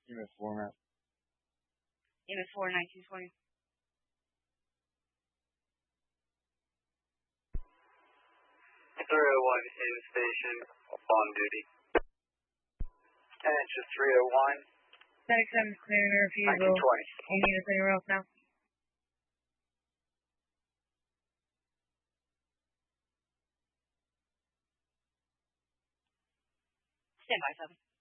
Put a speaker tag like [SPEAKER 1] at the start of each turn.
[SPEAKER 1] Unit format.
[SPEAKER 2] Unit 4, 1920.
[SPEAKER 3] 301 in station, on duty. Attention 301.
[SPEAKER 2] 97 is clearing the refusal.
[SPEAKER 3] 1920.
[SPEAKER 2] Any units anywhere else now? Stand by, 7.